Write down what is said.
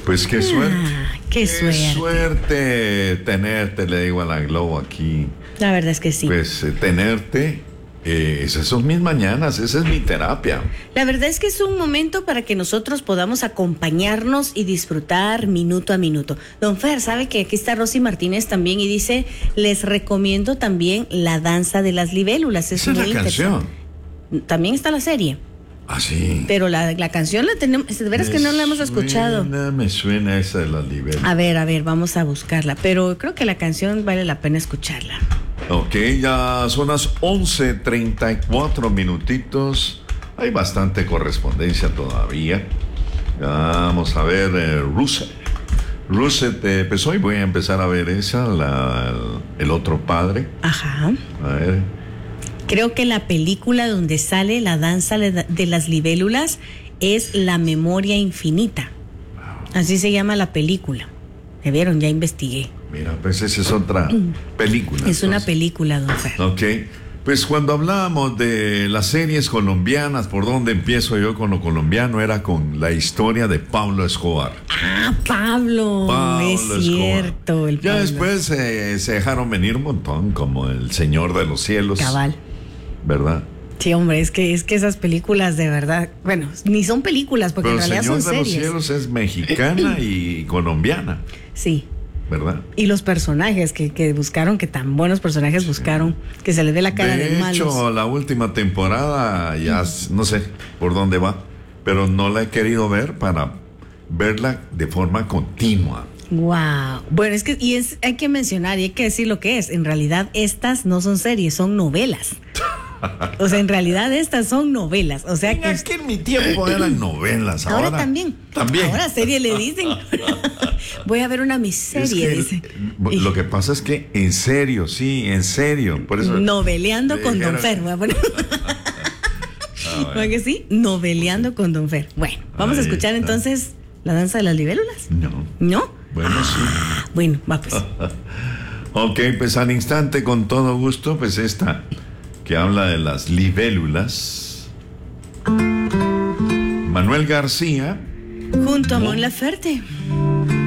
Pues qué suerte. Qué suerte. Suerte tenerte, le digo a la Globo aquí. La verdad es que sí. Pues tenerte, esas son mis mañanas, esa es mi terapia. La verdad es que es un momento para que nosotros podamos acompañarnos y disfrutar minuto a minuto. Don Fer, sabe que aquí está Rosy Martínez también y dice, les recomiendo también La danza de las libélulas. Esa es la canción. También está la serie. Ah, sí. Pero la canción la tenemos, de veras que no la hemos escuchado. Me suena esa de las libélulas. A ver, vamos a buscarla. Pero creo que la canción vale la pena escucharla. Ok, ya son las 11:34 minutitos. Hay bastante correspondencia todavía. Vamos a ver, Russell, pues hoy voy a empezar a ver esa, el otro padre. Ajá. A ver. Creo que la película donde sale la danza de las libélulas es La memoria infinita. Así se llama la película. ¿Me vieron? Ya investigué. Mira, pues esa es otra película. Es una película, don Fer. Ok. Pues cuando hablábamos de las series colombianas, ¿por dónde empiezo yo con lo colombiano? Era con la historia de Pablo Escobar. Ah, Pablo es cierto. Ya Pablo. Después se dejaron venir un montón, como El Señor de los Cielos. Cabal. ¿Verdad? Sí, hombre, es que esas películas de verdad, bueno, ni son películas porque pero en realidad son series. El Señor de los Cielos es mexicana y colombiana. Sí. ¿Verdad? Y los personajes que buscaron, que tan buenos personajes buscaron, que se les dé la cara de malos. De hecho, la última temporada ya no sé por dónde va, pero no la he querido ver para verla de forma continua. Wow. Bueno, es que hay que mencionar y hay que decir lo que es. En realidad estas no son series, son novelas. O sea, en realidad estas son novelas. O sea, que en mi tiempo eran novelas. Ahora también. También. Ahora serie le dicen. Voy a ver una miseria, dice. Lo que pasa es que en serio, sí, en serio. Por eso noveleando con Don Fer. Bueno. ¿Va que sí? Noveleando con Don Fer. Bueno, vamos a escuchar entonces La danza de las libélulas. ¿No? Bueno, sí. Bueno, va pues. Ok, pues al instante, con todo gusto, pues esta que habla de las libélulas. Manuel García. Junto a Mon Laferte.